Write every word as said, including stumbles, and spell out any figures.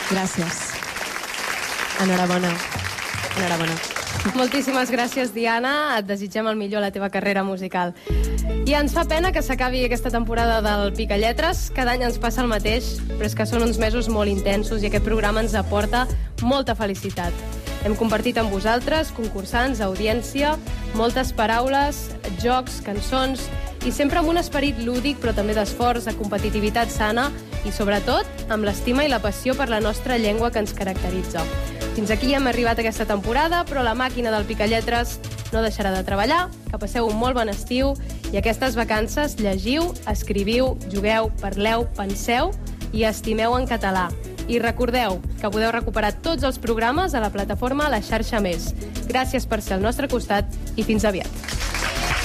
Gràcies. Enhorabona. Enhorabona. Moltíssimes gràcies, Diana. Et desitgem el millor a la teva carrera musical. I ens fa pena que s'acabi aquesta temporada del Picalletres. Cada any ens passa el mateix, però és que són uns mesos molt intensos i aquest programa ens aporta molta felicitat. Hem compartit amb vosaltres, concursants, audiència, moltes paraules, jocs, cançons, i sempre amb un esperit lúdic, però també d'esforç, de competitivitat sana i, sobretot, amb l'estima i la passió per la nostra llengua que ens caracteritza. Fins aquí hem arribat aquesta temporada, però la màquina del Picalletres no deixarà de treballar. Que passeu un molt bon estiu i aquestes vacances llegiu, escriviu, jugueu, parleu, penseu i estimeu en català. I recordeu que podeu recuperar tots els programes a la plataforma La Xarxa Més. Gràcies per ser al nostre costat i fins aviat.